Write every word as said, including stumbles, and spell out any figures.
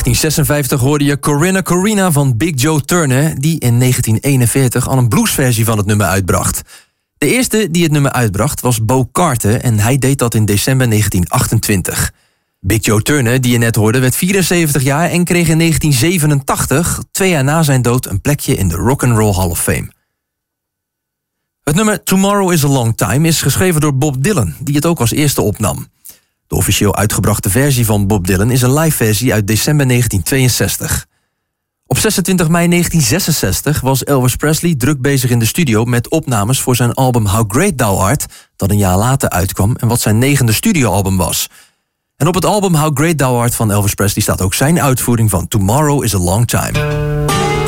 negentien zesenvijftig hoorde je Corinna Corina van Big Joe Turner, die in negentien eenenveertig al een bluesversie van het nummer uitbracht. De eerste die het nummer uitbracht was Bo Carter en hij deed dat in december negentien achtentwintig. Big Joe Turner, die je net hoorde, werd vierenzeventig jaar en kreeg in negentien zevenentachtig, twee jaar na zijn dood, een plekje in de Rock and Roll Hall of Fame. Het nummer Tomorrow is a Long Time is geschreven door Bob Dylan, die het ook als eerste opnam. De officieel uitgebrachte versie van Bob Dylan is een live versie uit december negentien tweeënzestig. Op zesentwintig mei negentien zesenzestig was Elvis Presley druk bezig in de studio met opnames voor zijn album How Great Thou Art, dat een jaar later uitkwam en wat zijn negende studioalbum was. En op het album How Great Thou Art van Elvis Presley staat ook zijn uitvoering van Tomorrow is a Long Time.